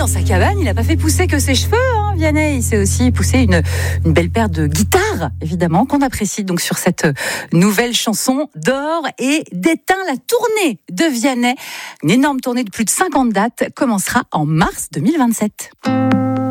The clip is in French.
dans sa cabane, il n'a pas fait pousser que ses cheveux, hein, Vianney. Il s'est aussi poussé une belle paire de guitares, évidemment, qu'on apprécie donc sur cette nouvelle chanson d'Or et d'Éteint. La tournée de Vianney, une énorme tournée de plus de 50 dates, commencera en mars 2027.